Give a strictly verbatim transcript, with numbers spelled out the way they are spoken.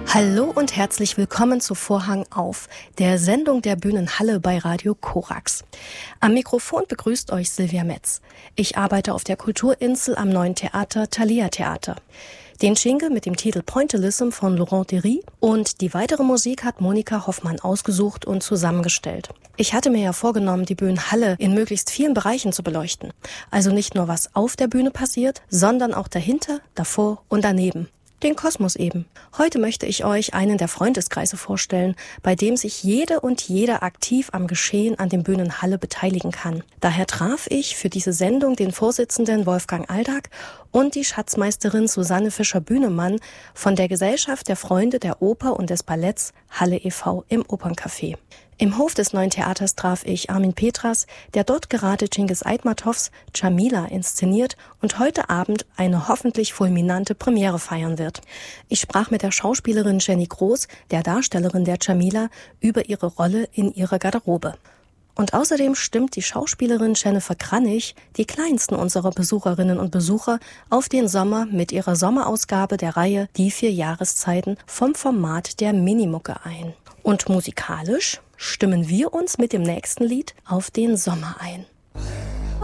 Hallo und herzlich willkommen zu Vorhang auf, der Sendung der Bühnenhalle bei Radio Korax. Am Mikrofon begrüßt euch Silvia Metz. Ich arbeite auf der Kulturinsel am neuen Theater Thalia Theater. Den Jingle mit dem Titel Pointillism von Laurent Derry und die weitere Musik hat Monika Hoffmann ausgesucht und zusammengestellt. Ich hatte mir ja vorgenommen, die Bühnenhalle in möglichst vielen Bereichen zu beleuchten. Also nicht nur, was auf der Bühne passiert, sondern auch dahinter, davor und daneben. Den Kosmos eben. Heute möchte ich euch einen der Freundeskreise vorstellen, bei dem sich jede und jeder aktiv am Geschehen an dem Bühnenhalle beteiligen kann. Daher traf ich für diese Sendung den Vorsitzenden Wolfgang Aldag und die Schatzmeisterin Susanne Fischer-Bühnemann von der Gesellschaft der Freunde der Oper und des Balletts Halle e V im Operncafé. Im Hof des Neuen Theaters traf ich Armin Petras, der dort gerade Cengiz Aytmatovs Dschamila inszeniert und heute Abend eine hoffentlich fulminante Premiere feiern wird. Ich sprach mit der Schauspielerin Jenny Groß, der Darstellerin der Dschamila, über ihre Rolle in ihrer Garderobe. Und außerdem stimmt die Schauspielerin Jennifer Kranich die kleinsten unserer Besucherinnen und Besucher auf den Sommer mit ihrer Sommerausgabe der Reihe Die vier Jahreszeiten vom Format der Minimucke ein. Und musikalisch stimmen wir uns mit dem nächsten Lied auf den Sommer ein.